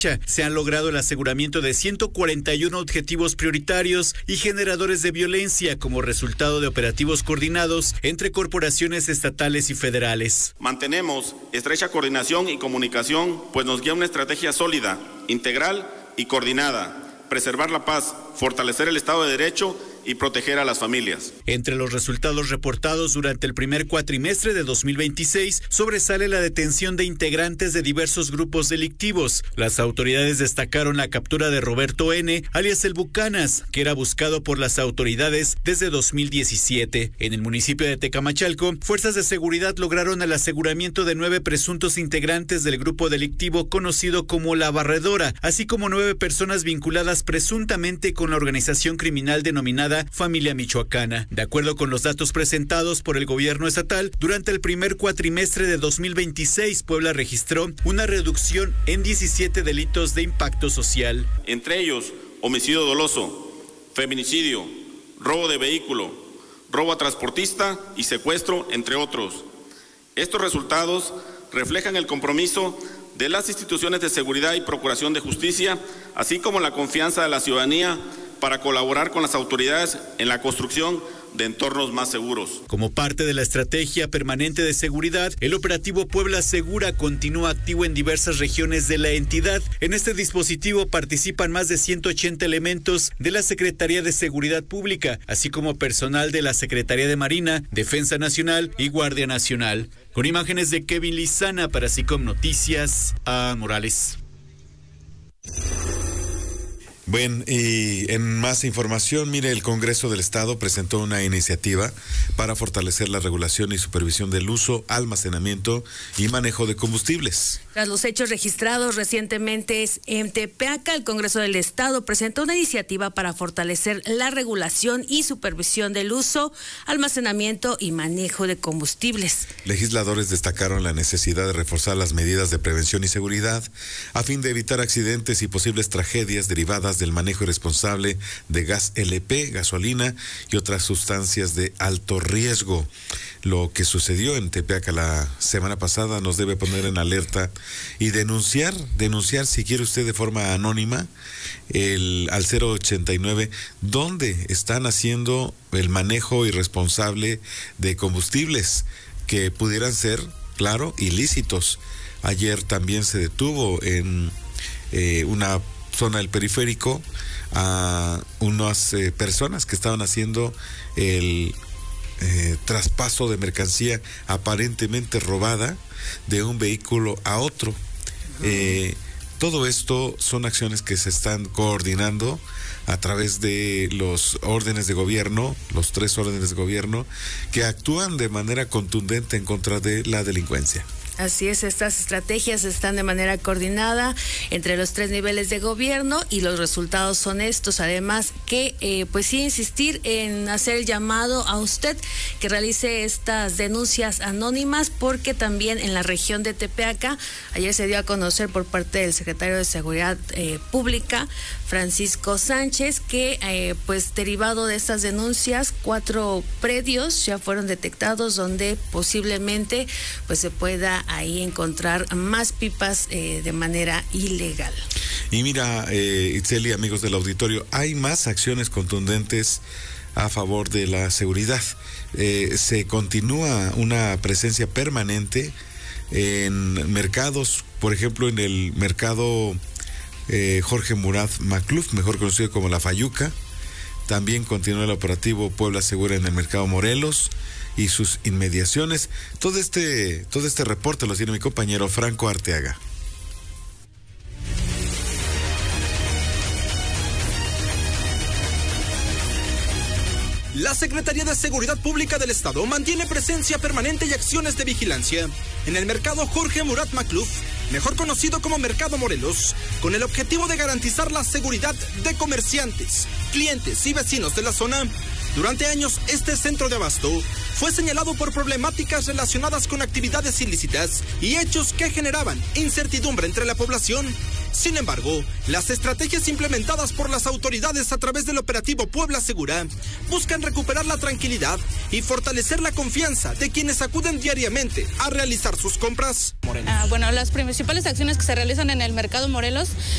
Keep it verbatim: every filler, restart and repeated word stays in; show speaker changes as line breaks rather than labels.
Se han logrado el aseguramiento de ciento cuarenta y uno objetivos prioritarios y generadores de violencia como resultado de operativos coordinados entre corporaciones estatales y federales.
Mantenemos estrecha coordinación y comunicación, pues nos guía una estrategia sólida, integral y coordinada. Preservar la paz, fortalecer el Estado de Derecho y proteger a las familias.
Entre los resultados reportados durante el primer cuatrimestre de dos mil veintiséis, sobresale la detención de integrantes de diversos grupos delictivos. Las autoridades destacaron la captura de Roberto N., alias El Bucanas, que era buscado por las autoridades desde dos mil diecisiete. En el municipio de Tecamachalco, fuerzas de seguridad lograron el aseguramiento de nueve presuntos integrantes del grupo delictivo conocido como La Barredora, así como nueve personas vinculadas presuntamente con la organización criminal denominada Familia Michoacana. De acuerdo con los datos presentados por el gobierno estatal, durante el primer cuatrimestre de dos mil veintiséis, Puebla registró una reducción en diecisiete delitos de impacto social.
Entre ellos, homicidio doloso, feminicidio, robo de vehículo, robo a transportista y secuestro, entre otros. Estos resultados reflejan el compromiso de las instituciones de seguridad y procuración de justicia, así como la confianza de la ciudadanía para colaborar con las autoridades en la construcción de entornos más seguros.
Como parte de la estrategia permanente de seguridad, el operativo Puebla Segura continúa activo en diversas regiones de la entidad. En este dispositivo participan más de ciento ochenta elementos de la Secretaría de Seguridad Pública, así como personal de la Secretaría de Marina, Defensa Nacional y Guardia Nacional. Con imágenes de Kevin Lizana para SICOM Noticias, a Morales.
Bueno, y en más información, mire, el Congreso del Estado presentó una iniciativa para fortalecer la regulación y supervisión del uso, almacenamiento y manejo de combustibles.
Tras los hechos registrados recientemente en Tepeaca, el Congreso del Estado presentó una iniciativa para fortalecer la regulación y supervisión del uso, almacenamiento y manejo de combustibles.
Legisladores destacaron la necesidad de reforzar las medidas de prevención y seguridad a fin de evitar accidentes y posibles tragedias derivadas del manejo irresponsable de gas L P, gasolina y otras sustancias de alto riesgo. Lo que sucedió en Tepeaca la semana pasada nos debe poner en alerta y denunciar, denunciar si quiere usted de forma anónima el, al cero ochenta y nueve, donde están haciendo el manejo irresponsable de combustibles que pudieran ser, claro, ilícitos. Ayer también se detuvo en eh, una zona del periférico a unas eh, personas que estaban haciendo el eh, traspaso de mercancía aparentemente robada de un vehículo a otro. Uh-huh. Eh, todo esto son acciones que se están coordinando a través de los órdenes de gobierno, los tres órdenes de gobierno, que actúan de manera contundente en contra de la delincuencia.
Así es, estas estrategias están de manera coordinada entre los tres niveles de gobierno y los resultados son estos. Además que, eh, pues sí, insistir en hacer el llamado a usted que realice estas denuncias anónimas, porque también en la región de Tepeaca, ayer se dio a conocer por parte del secretario de Seguridad eh, Pública, Francisco Sánchez, que eh, pues derivado de estas denuncias, cuatro predios ya fueron detectados donde posiblemente pues se pueda ahí encontrar más pipas eh, de manera ilegal.
Y mira, eh, Itzeli, amigos del auditorio, hay más acciones contundentes a favor de la seguridad. Eh, se continúa una presencia permanente en mercados, por ejemplo, en el mercado eh, Jorge Murat Macluf, mejor conocido como La Fayuca. También continúa el operativo Puebla Segura en el mercado Morelos y sus inmediaciones. Todo este, todo este reporte lo tiene mi compañero Franco Arteaga.
La Secretaría de Seguridad Pública del Estado mantiene presencia permanente y acciones de vigilancia en el mercado Jorge Murat Macluf, mejor conocido como Mercado Morelos, con el objetivo de garantizar la seguridad de comerciantes, clientes y vecinos de la zona. Durante años, este centro de abasto fue señalado por problemáticas relacionadas con actividades ilícitas y hechos que generaban incertidumbre entre la población. Sin embargo, las estrategias implementadas por las autoridades a través del operativo Puebla Segura buscan recuperar la tranquilidad y fortalecer la confianza de quienes acuden diariamente a realizar sus compras.
Ah, bueno, las principales acciones que se realizan en el Mercado Morelos